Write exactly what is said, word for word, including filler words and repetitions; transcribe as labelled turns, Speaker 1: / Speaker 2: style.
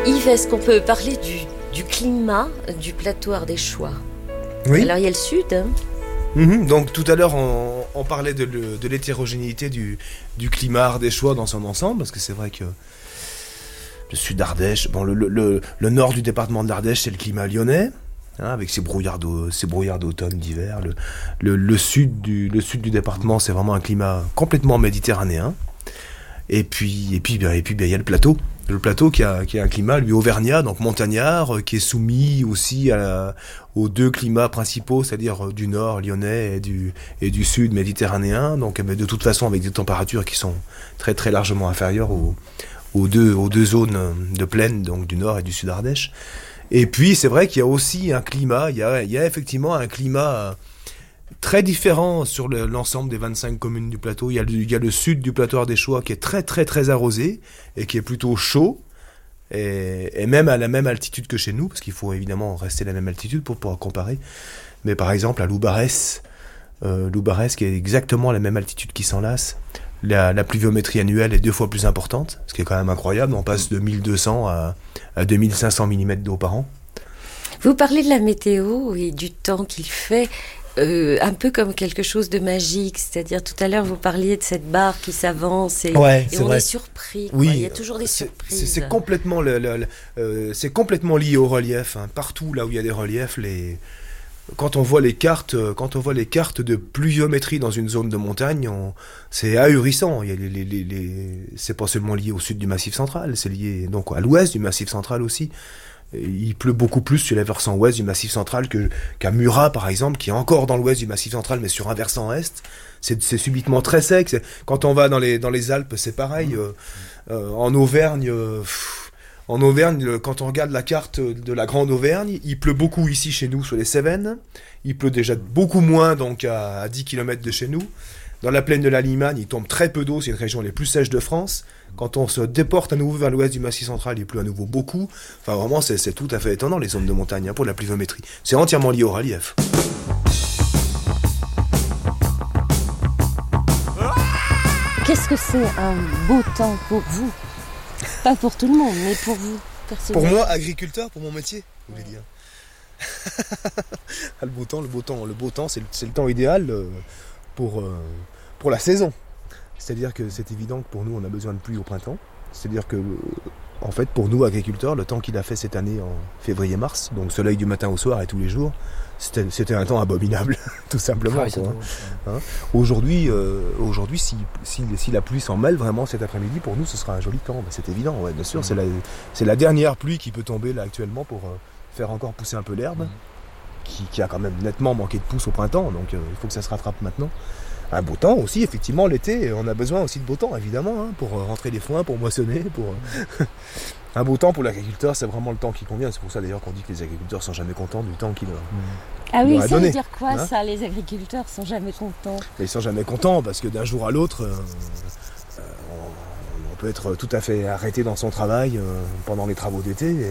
Speaker 1: Yves, est-ce qu'on peut parler du, du climat du plateau ardéchois ?
Speaker 2: Oui.
Speaker 1: Alors il y a le sud. Hein.
Speaker 2: Mmh, donc tout à l'heure on, on parlait de, le, de l'hétérogénéité du, du climat ardéchois dans son ensemble, parce que c'est vrai que le sud d'Ardèche, bon, le, le, le nord du département de l'Ardèche c'est le climat lyonnais, hein, avec ses brouillards, ses brouillards d'automne, d'hiver. Le, le, le, sud du, le sud du département c'est vraiment un climat complètement méditerranéen. Et puis et puis bien et puis bien il y a le plateau. Le plateau qui a, qui a un climat, lui, auvergnat, donc montagnard, qui est soumis aussi à la, aux deux climats principaux, c'est-à-dire du nord lyonnais et du, et du sud méditerranéen, donc mais de toute façon avec des températures qui sont très très largement inférieures aux, aux, deux, aux deux zones de plaine, donc du nord et du sud Ardèche. Et puis c'est vrai qu'il y a aussi un climat, il y a, il y a effectivement un climat très différent sur le, l'ensemble des vingt-cinq communes du plateau. Il y a le, il y a le sud du plateau ardéchois qui est très très très arrosé et qui est plutôt chaud, et, et même à la même altitude que chez nous, parce qu'il faut évidemment rester à la même altitude pour pouvoir comparer. Mais par exemple à Loubarès, euh, Loubarès qui est exactement à la même altitude qu'Issenlas, la, la pluviométrie annuelle est deux fois plus importante, ce qui est quand même incroyable. On passe de mille deux cents à, à deux mille cinq cents millimètres d'eau par an.
Speaker 1: Vous parlez de la météo et du temps qu'il fait. Euh, un peu comme quelque chose de magique, c'est-à-dire tout à l'heure vous parliez de cette barre qui s'avance et,
Speaker 2: ouais,
Speaker 1: et
Speaker 2: c'est
Speaker 1: on
Speaker 2: vrai.
Speaker 1: est surpris.
Speaker 2: Oui,
Speaker 1: quoi. Il y a toujours des
Speaker 2: c'est,
Speaker 1: surprises.
Speaker 2: C'est, c'est complètement le, le, le, euh, c'est complètement lié au relief. Hein. Partout là où il y a des reliefs, les quand on voit les cartes, quand on voit les cartes de pluviométrie dans une zone de montagne, on... c'est ahurissant. Il y a les, les, les, les... c'est pas seulement lié au sud du Massif central, c'est lié donc à l'ouest du Massif central aussi. Il pleut beaucoup plus sur la versant ouest du Massif central que, qu'à Murat, par exemple, qui est encore dans l'ouest du Massif central, mais sur un versant est. C'est, c'est subitement très sec. C'est, quand on va dans les, dans les Alpes, c'est pareil. Euh, euh, en Auvergne, euh, pff, en Auvergne, quand on regarde la carte de la Grande Auvergne, il pleut beaucoup ici chez nous sur les Cévennes. Il pleut déjà beaucoup moins, donc à, à dix kilomètres de chez nous. Dans la plaine de la Limagne, il tombe très peu d'eau, c'est une région les plus sèches de France. Quand on se déporte à nouveau vers l'ouest du Massif central, il pleut à nouveau beaucoup. Enfin, vraiment, c'est, c'est tout à fait étonnant, les zones de montagne, hein, pour la pluviométrie. C'est entièrement lié au relief.
Speaker 1: Qu'est-ce que c'est un beau temps pour vous ? Pas pour tout le monde, mais pour vous, personnellement.
Speaker 2: Pour moi, agriculteur, pour mon métier, vous voulez dire. le beau temps, le beau temps, le beau temps, c'est le, c'est le temps idéal pour, euh, pour la saison. C'est-à-dire que c'est évident que pour nous, on a besoin de pluie au printemps. C'est-à-dire que, en fait, pour nous, agriculteurs, le temps qu'il a fait cette année en février-mars, donc soleil du matin au soir et tous les jours, c'était, c'était un temps abominable, tout simplement.
Speaker 3: Ah,
Speaker 2: quoi, hein. Hein aujourd'hui, euh, aujourd'hui si, si, si la pluie s'en mêle vraiment cet après-midi, pour nous, ce sera un joli temps. Ben, c'est évident, ouais, bien sûr. Mmh. C'est, la, c'est la dernière pluie qui peut tomber là actuellement pour euh, faire encore pousser un peu l'herbe, mmh. qui, qui a quand même nettement manqué de pousse au printemps, donc euh, il faut que ça se rattrape maintenant. Un beau temps aussi, effectivement, l'été, on a besoin aussi de beau temps, évidemment, hein, pour rentrer les foins, pour moissonner, pour... Un beau temps pour l'agriculteur, c'est vraiment le temps qui convient. C'est pour ça d'ailleurs qu'on dit que les agriculteurs sont jamais contents du temps qu'il leur
Speaker 1: Ah oui,
Speaker 2: leur a
Speaker 1: ça
Speaker 2: donné.
Speaker 1: veut dire quoi,
Speaker 2: hein
Speaker 1: ça, les agriculteurs sont jamais contents ?
Speaker 2: Et ils sont jamais contents parce que d'un jour à l'autre, euh, euh, on, on peut être tout à fait arrêté dans son travail euh, pendant les travaux d'été. Et